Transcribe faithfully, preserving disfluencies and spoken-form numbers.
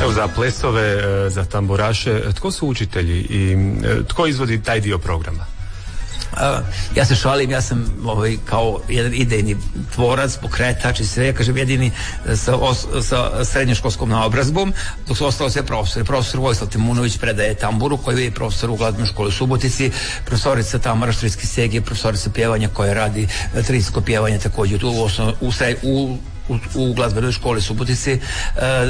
Evo, za plesove, za tamburaše, tko su učitelji i tko izvodi taj dio programa? Uh, ja se šalim, ja sam ovaj, kao jedan idejni tvorac, pokretač i sve, ja kažem jedini sa, os, sa srednjoškolskom naobrazbom, dok su ostalo sve profesori. Profesor Vojislav Timunović predaje tamburu, koji je profesor u glazbenoj školi u Subotici, profesorica Tamara Štrijski-Segi, profesorica pjevanja koja radi trinsko pjevanje također u, u, u, u, u glazbenoj školi u Subotici. Uh,